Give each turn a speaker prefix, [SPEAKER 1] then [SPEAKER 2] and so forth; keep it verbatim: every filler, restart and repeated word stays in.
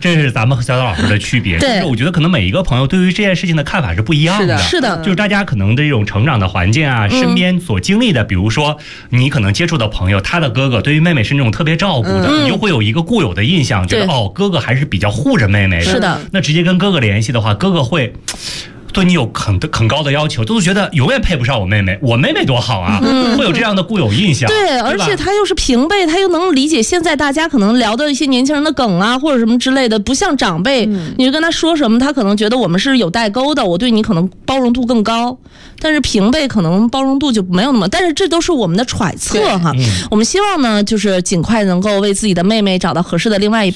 [SPEAKER 1] 这是咱们和小小老师的区别。
[SPEAKER 2] 对，
[SPEAKER 1] 就是我觉得可能每一个朋友对于这件事情的看法是不一样的。
[SPEAKER 2] 是的，
[SPEAKER 1] 就是大家可能的这种成长的环境啊，身边所经历的，比如说你可能接触的朋友，他的哥哥对于妹妹是那种特别照顾的，
[SPEAKER 2] 嗯、
[SPEAKER 1] 你就会有一个固有的印象，觉得哦，哥哥还是比较护着妹妹的。
[SPEAKER 2] 是的，
[SPEAKER 1] 那直接跟哥哥联系的话，哥哥会对你有很很高的要求，都是觉得永远配不上我妹妹，我妹妹多好啊，嗯、会有这样的固有印象。
[SPEAKER 2] 对，而且他又是平辈，他又能理解现在大家可能聊的一些年轻人的梗啊，或者什么之类的，不像长辈，嗯、你就跟他说什么，他可能觉得我们是有代沟的，我对你可能包容度更高，但是平辈可能包容度就没有那么，但是这都是我们的揣测哈。嗯、我们希望呢，就是尽快能够为自己的妹妹找到合适的另外一半。